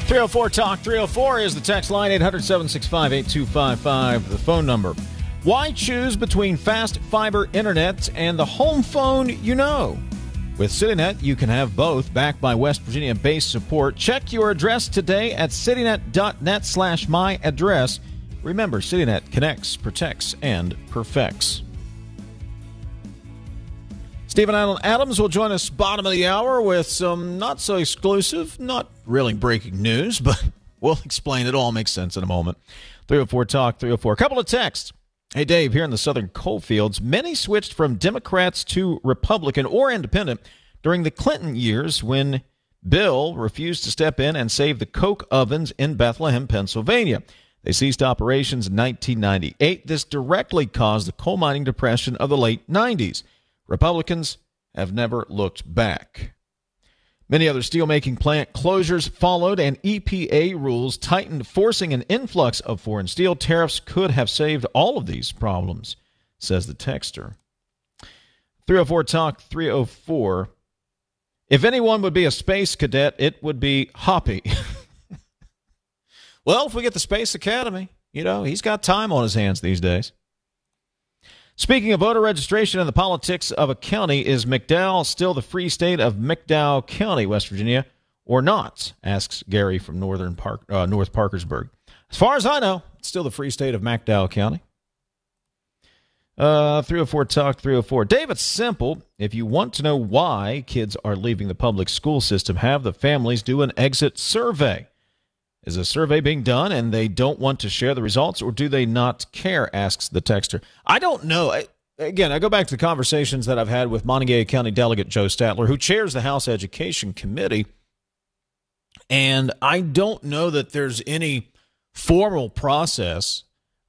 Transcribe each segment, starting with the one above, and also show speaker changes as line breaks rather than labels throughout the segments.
304 Talk 304 is the text line, 800-765-8255, the phone number. Why choose between fast fiber internet and the home phone you know? With CityNet, you can have both, backed by West Virginia-based support. Check your address today at citynet.net/myaddress. Remember, CityNet connects, protects, and perfects. Stephen Allen Adams will join us bottom of the hour with some not so exclusive, not really breaking news, but we'll explain it all. Makes sense in a moment. 304 Talk 304. A couple of texts. Hey, Dave, here in the southern coalfields, many switched from Democrats to Republican or independent during the Clinton years when Bill refused to step in and save the coke ovens in Bethlehem, Pennsylvania. They ceased operations in 1998. This directly caused the coal mining depression of the late 90s. Republicans have never looked back. Many other steelmaking plant closures followed, and EPA rules tightened, forcing an influx of foreign steel. Tariffs could have saved all of these problems, says the texter. 304 Talk 304. If anyone would be a space cadet, it would be Hoppy. Well, if we get the Space Academy, he's got time on his hands these days. Speaking of voter registration and the politics of a county, is McDowell still the free state of McDowell County, West Virginia, or not? Asks Gary from North Parkersburg. As far as I know, it's still the free state of McDowell County. 304 Talk 304. Dave, it's simple. If you want to know why kids are leaving the public school system, have the families do an exit survey. Is a survey being done and they don't want to share the results, or do they not care, asks the texter. I don't know. Again, I go back to the conversations that I've had with Montague County Delegate Joe Statler, who chairs the House Education Committee, and I don't know that there's any formal process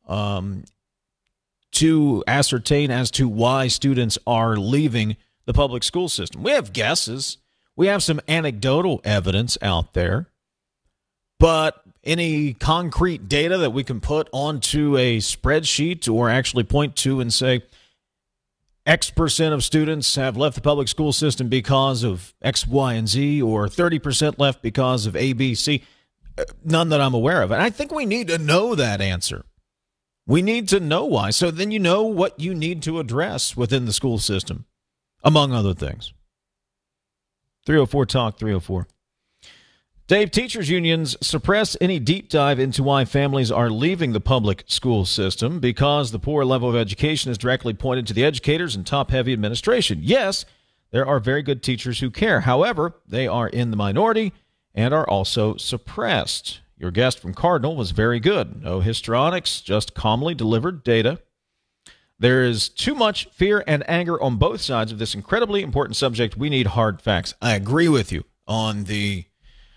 to ascertain as to why students are leaving the public school system. We have guesses. We have some anecdotal evidence out there. But any concrete data that we can put onto a spreadsheet or actually point to and say X percent of students have left the public school system because of X, Y, and Z, or 30% left because of A, B, C, none that I'm aware of. And I think we need to know that answer. We need to know why. So then you know what you need to address within the school system, among other things. 304 Talk 304. Dave, teachers' unions suppress any deep dive into why families are leaving the public school system because the poor level of education is directly pointed to the educators and top-heavy administration. Yes, there are very good teachers who care. However, they are in the minority and are also suppressed. Your guest from Cardinal was very good. No histrionics, just calmly delivered data. There is too much fear and anger on both sides of this incredibly important subject. We need hard facts. I agree with you on the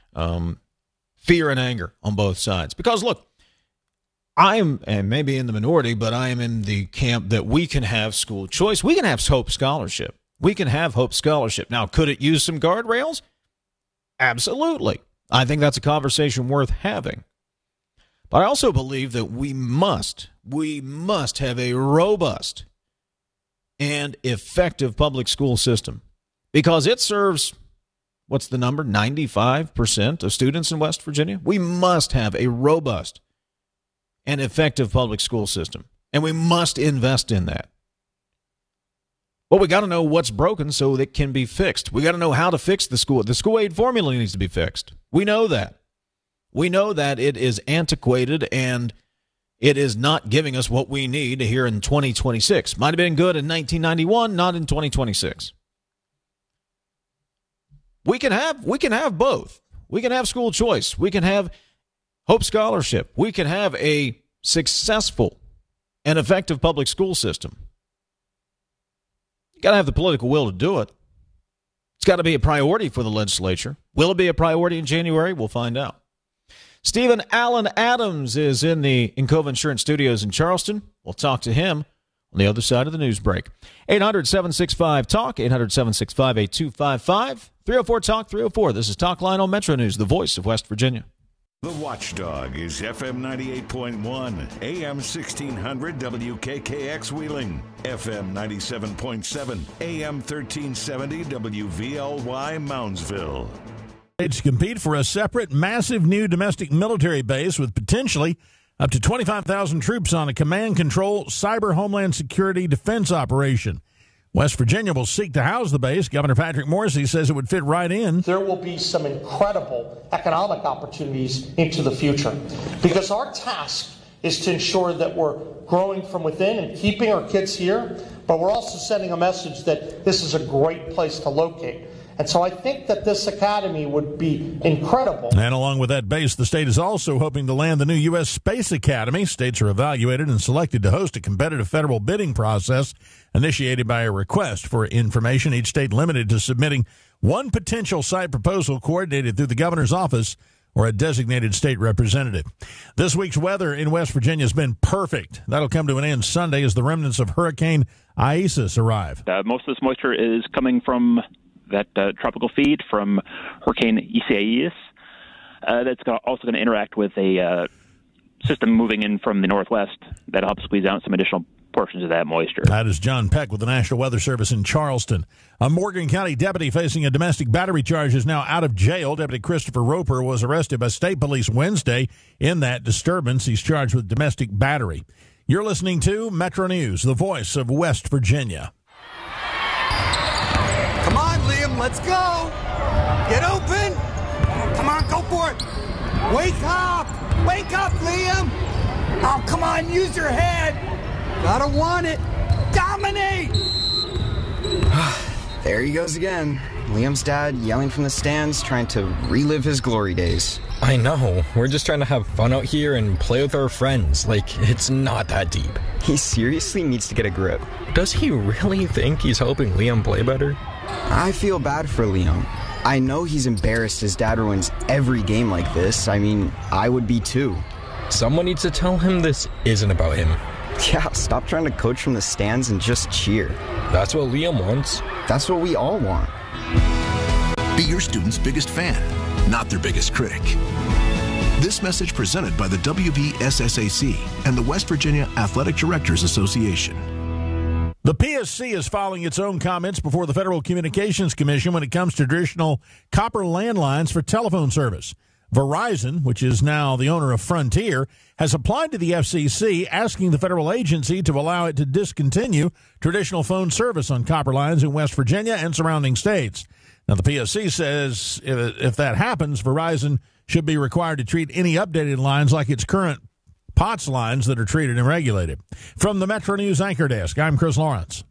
fear and anger on both sides. Because, look, I am, and maybe in the minority, but I am in the camp that we can have school choice. We can have Hope Scholarship. We can have Hope Scholarship. Now, could it use some guardrails? Absolutely. I think that's a conversation worth having. But I also believe that we must have a robust and effective public school system because it serves, what's the number, 95% of students in West Virginia? We must have a robust and effective public school system, and we must invest in that. But we got to know what's broken so it can be fixed. We got to know how to fix the school. The school aid formula needs to be fixed. We know that. We know that it is antiquated and it is not giving us what we need here in 2026. Might have been good in 1991, not in 2026. We can have both. We can have school choice. We can have Hope Scholarship. We can have a successful and effective public school system. You got to have the political will to do it. It's got to be a priority for the legislature. Will it be a priority in January? We'll find out. Stephen Allen Adams is in the Encova Insurance Studios in Charleston. We'll talk to him on the other side of the news break. 800-765-TALK, 800-765-8255, 304 Talk 304. This is Talk Line on Metro News, the voice of West Virginia.
The Watchdog is FM 98.1, AM 1600 WKKX Wheeling, FM 97.7, AM 1370 WVLY Moundsville.
To compete for a separate, massive new domestic military base with potentially up to 25,000 troops on a command-control cyber homeland security defense operation. West Virginia will seek to house the base. Governor Patrick Morrisey says it would fit right in.
There will be some incredible economic opportunities into the future because our task is to ensure that we're growing from within and keeping our kids here, but we're also sending a message that this is a great place to locate. And so I think that this academy would be incredible.
And along with that base, the state is also hoping to land the new U.S. Space Academy. States are evaluated and selected to host a competitive federal bidding process initiated by a request for information. Each state limited to submitting one potential site proposal coordinated through the governor's office or a designated state representative. This week's weather in West Virginia has been perfect. That'll come to an end Sunday as the remnants of Hurricane Isaias arrive.
Most of this moisture is coming from that tropical feed from Hurricane Isaias. That's also going to interact with a system moving in from the northwest that'll help squeeze out some additional portions of that moisture.
That is John Peck with the National Weather Service in Charleston. A Morgan County deputy facing a domestic battery charge is now out of jail. Deputy Christopher Roper was arrested by state police Wednesday in that disturbance. He's charged with domestic battery. You're listening to Metro News, the voice of West Virginia.
Come on, Liam, let's go. Get open. Come on, go for it. Wake up. Wake up, Liam. Oh, come on, use your head. Gotta want it. Dominate.
There he goes again. Liam's dad yelling from the stands, trying to relive his glory days.
I know. We're just trying to have fun out here and play with our friends. Like, it's not that deep.
He seriously needs to get a grip.
Does he really think he's helping Liam play better?
I feel bad for Liam. I know he's embarrassed his dad ruins every game like this. I mean, I would be too.
Someone needs to tell him this isn't about him.
Yeah, stop trying to coach from the stands and just cheer.
That's what Liam wants.
That's what we all want.
Be your student's biggest fan, not their biggest critic. This message presented by the WVSSAC and the West Virginia Athletic Directors Association.
The PSC is filing its own comments before the Federal Communications Commission when it comes to traditional copper landlines for telephone service. Verizon, which is now the owner of Frontier, has applied to the FCC asking the federal agency to allow it to discontinue traditional phone service on copper lines in West Virginia and surrounding states. Now, the PSC says if that happens, Verizon should be required to treat any updated lines like its current POTS lines that are treated and regulated. From the Metro News Anchor Desk, I'm Chris Lawrence.